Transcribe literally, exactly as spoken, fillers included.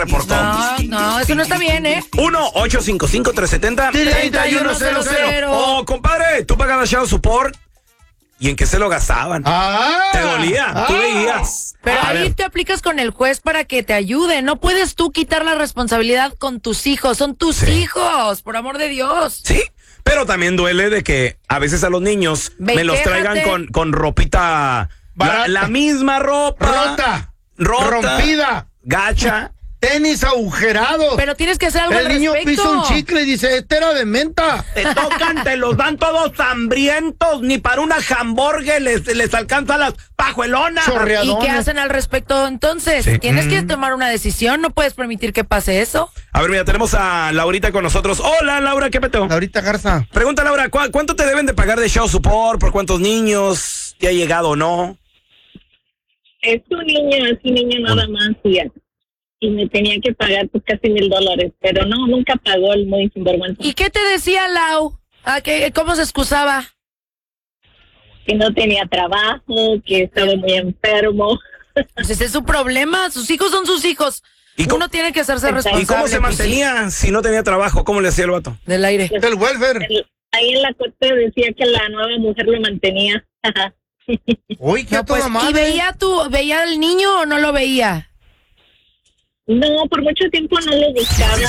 reportó. No, no, eso no está bien, ¿eh? uno ocho cinco cinco, tres siete cero, tres uno cero cero. Oh, compadre, tú pagabas child support. ¿Y en qué se lo gastaban? Ah, ¿Te dolía? ah, ¿Tú veías? Pero A ahí ver. te aplicas con el juez para que te ayude. No puedes tú quitar la responsabilidad con tus hijos. Son tus Sí. hijos, por amor de Dios. Sí, pero también duele de que a veces a los niños Ve, me los quéjate. traigan con, con ropita, la, Barata. la misma ropa. Rota, Rota. rompida, Gacha. tenis agujerados. Pero tienes que hacer algo El al niño respecto. pisa un chicle y dice, este era de menta. Te tocan, te los dan todos hambrientos, ni para una hamburguesa les, les alcanza las pajuelonas. ¿Y Chorreadones. qué hacen al respecto entonces? Sí. Tienes que Mm. tomar una decisión. No puedes permitir que pase eso. A ver, mira, tenemos a Laurita con nosotros. Hola, Laura, ¿qué peteo? Laurita Garza. Pregunta, Laura, ¿cu- ¿cuánto te deben de pagar de child support? ¿Por cuántos niños? ¿Te ha llegado o no? Es un niño, es un niño nada más y, y me tenía que pagar pues casi mil dólares, pero no, nunca pagó el muy sinvergüenza. ¿Y qué te decía Lau? ¿A qué, ¿Cómo se excusaba? Que no tenía trabajo, que estaba muy enfermo. Pues ese es su problema. Sus hijos son sus hijos. ¿Y cómo- Uno tiene que hacerse Exacto. responsable. ¿Y cómo se pues, sí, mantenía si no tenía trabajo? ¿Cómo le hacía el vato? del aire. Del welfare. El- Ahí en la corte decía que la nueva mujer lo mantenía. Uy, qué No, pues, toda ¿y madre. veía tú, veía al niño o no lo veía? No, por mucho tiempo no lo buscaba